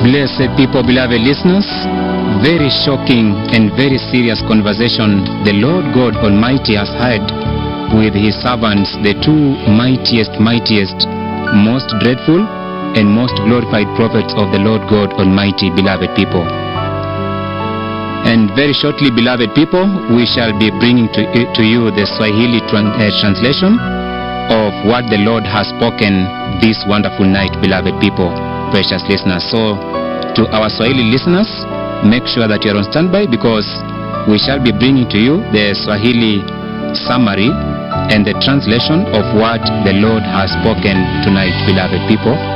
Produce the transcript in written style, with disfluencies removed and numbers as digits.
Blessed people, beloved listeners, very shocking and very serious conversation the Lord God Almighty has had with his servants, the two mightiest, most dreadful and most glorified prophets of the Lord God Almighty, beloved people. And very shortly, beloved people, we shall be bringing to you the Swahili translation of what the Lord has spoken this wonderful night, beloved people, precious listeners. So, to our Swahili listeners, make sure that you are on standby, because we shall be bringing to you the Swahili summary and the translation of what the Lord has spoken tonight, beloved people.